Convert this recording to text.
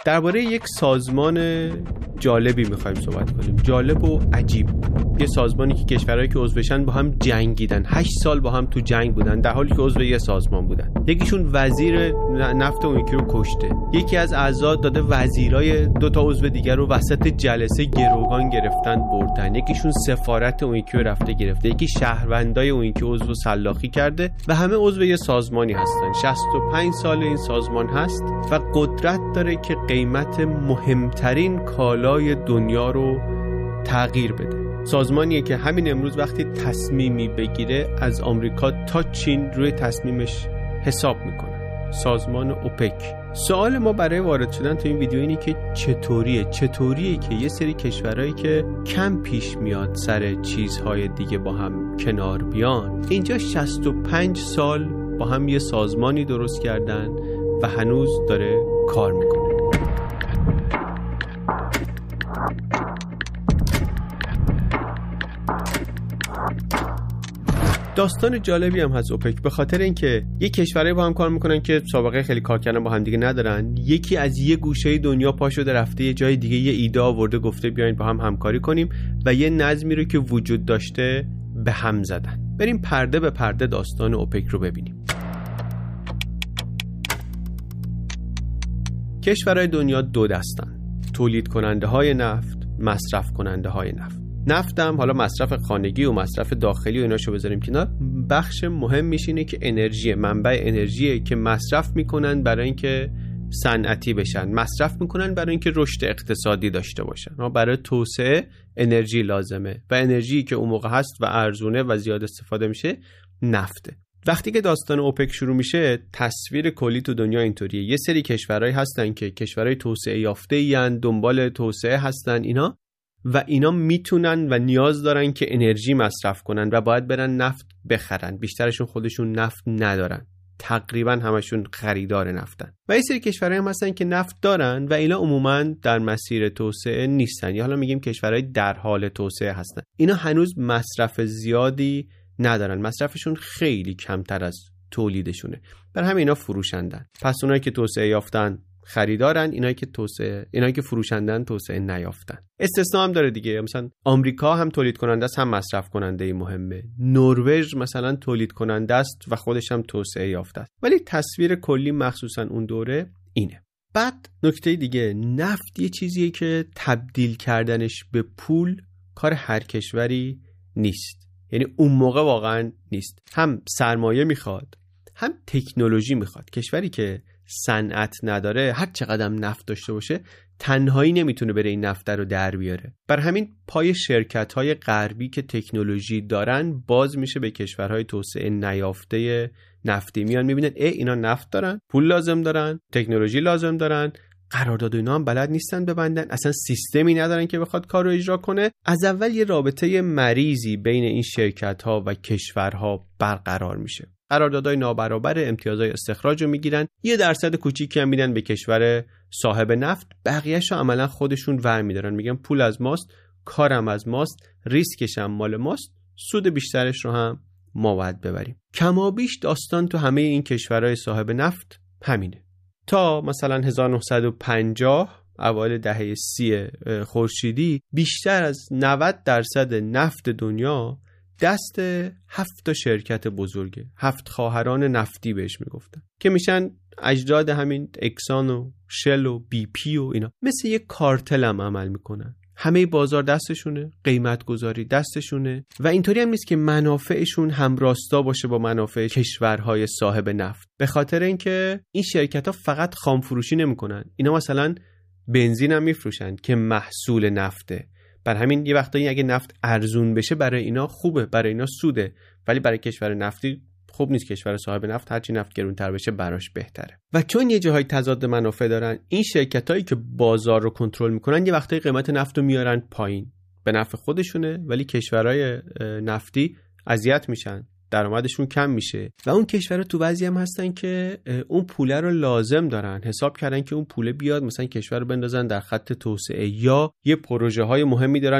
درباره یک سازمان جالبی میخوایم صحبت کنیم، جالب و عجیب. یه سازمانی که کشورهایی که عضوشن با هم جنگیدن، 8 سال با هم تو جنگ بودن در حالی که عضو یه سازمان بودن. یکیشون وزیر نفت اون یکی رو کشته، یکی از اعضا داده وزیرای 2 تا عضو دیگر رو وسط جلسه گروگان گرفتن بردن، یکیشون سفارت اون یکی رو رفته گرفته، یکی شهروندای اون یکی عضو سلاخی کرده و همه عضو یه سازمانی هستن. 65 سال این سازمان هست و قدرت داره که قیمت مهمترین کالای دنیا رو تغییر بده. سازمانیه که همین امروز وقتی تصمیمی بگیره از آمریکا تا چین روی تصمیمش حساب میکنه. سازمان اوپک. سوال ما برای وارد شدن تو این ویدیو اینه که چطوریه که یه سری کشورهایی که کم پیش میاد سر چیزهای دیگه با هم کنار بیان، اینجا 65 سال با هم یه سازمانی درست کردن و هنوز داره کار میکنه. داستان جالبی هم هست اوپک، به خاطر اینکه یک کشورایی با هم کار میکنن که سابقه خیلی کار کردن با هم دیگه ندارن. یکی از یه گوشه دنیا پا شده رفته یه جای دیگه، یه ایده آورده گفته بیاین با هم همکاری کنیم و یه نظمی رو که وجود داشته به هم زدن. بریم پرده به پرده داستان اوپک رو ببینیم. کشورهای دنیا 2 دستن: تولید کننده های نفت، مصرف کننده های نفت. نفت هم حالا مصرف خانگی و مصرف داخلی و ایناشو بذاریم کنار، بخش مهم میشینه که انرژی، منبع انرژیه که مصرف میکنن برای اینکه صنعتی بشن، مصرف میکنن برای اینکه رشد اقتصادی داشته باشن. برای توسعه انرژی لازمه و انرژی که اون موقع هست و ارزونه و زیاد استفاده میشه نفته. وقتی که داستان اوپک شروع میشه، تصویر کلی تو دنیا اینطوریه: یه سری کشورهایی هستن که کشورهای توسعه یافته این، دنبال توسعه هستن اینا میتونن و نیاز دارن که انرژی مصرف کنن و باید برن نفت بخرن. بیشترشون خودشون نفت ندارن، تقریبا همشون خریدار نفتن. و یه سری کشورهایی هم هستن که نفت دارن و اینا عموما در مسیر توسعه نیستن، یا حالا میگیم کشورهای در حال توسعه هستن. اینا هنوز مصرف زیادی ندارن، مصرفشون خیلی کمتر از تولیدشونه، برای همین اینا فروشندن. پس اونایی که توسعه یافتن خریدارن، اینایی که فروشندن توسعه نیافتن. استثناء هم داره دیگه، مثلا آمریکا هم تولید کننده است هم مصرف کننده مهمه. نروژ مثلا تولید کننده است و خودش هم توسعه یافته است. ولی تصویر کلی مخصوصا اون دوره اینه. بعد نکته دیگه، نفت یه چیزیه که تبدیل کردنش به پول کار هر کشوری نیست. یعنی اون موقع واقعا نیست. هم سرمایه میخواد، هم تکنولوژی میخواد. کشوری که صنعت نداره، هر چقدر نفت داشته باشه، تنهایی نمیتونه بره این نفت رو در بیاره. بر همین پای شرکت‌های غربی که تکنولوژی دارن باز میشه به کشورهای توسعه نیافته نفتی. میان میبینن اینا نفت دارن، پول لازم دارن، تکنولوژی لازم دارن، قرارداد اینا هم بلد نیستن ببندن، اصلا سیستمی ندارن که بخواد کار رو اجرا کنه. از اول یه رابطه مریضی بین این شرکت‌ها و کشورها برقرار میشه. قراردادهای نابرابر، امتیازهای استخراج رو میگیرن، 1% کوچیکی هم میدن به کشور صاحب نفت، بقیه‌اش رو عملا خودشون ورمیدارن، میگن پول از ماست، کارم از ماست، ریسکش هم مال ماست، سود بیشترش رو هم ما باید ببریم. کمابیش داستان تو همه این کشورهای صاحب نفت همینه. تا مثلا 1950 اوایل دهه 30 خورشیدی بیشتر از 90% نفت دنیا دست 7 شرکت بزرگه، 7 خواهران نفتی بهش میگفتن، که میشن اجداد همین اکسان و شل و بی پی و اینا. مثل یک کارتل هم عمل میکنن، همه بازار دستشونه، قیمت گذاری دستشونه و اینطوری هم نیست که منافعشون همراستا باشه با منافع کشورهای صاحب نفت. به خاطر اینکه این شرکت‌ها فقط خام فروشی نمیکنن، اینا مثلا بنزین هم میفروشن که محصول نفته. بر همین یه وقتایی اگه نفت ارزون بشه برای اینا خوبه، برای اینا سوده، ولی برای کشور نفتی خوب نیست. کشور صاحب نفت هرچی نفت گرونتر بشه براش بهتره. و چون یه جاهای تضاد منافع دارن، این شرکتایی که بازار رو کنترل میکنن یه وقتایی قیمت نفت رو میارن پایین، به نفع خودشونه، ولی کشورهای نفتی اذیت میشن، درآمدشون کم میشه و اون کشورها تو وضعی هم هستن که اون پوله رو لازم دارن، حساب کردن که اون پوله بیاد مثلا کشور رو بندازن در خط توسعه، یا یه پروژه های مهمی دارن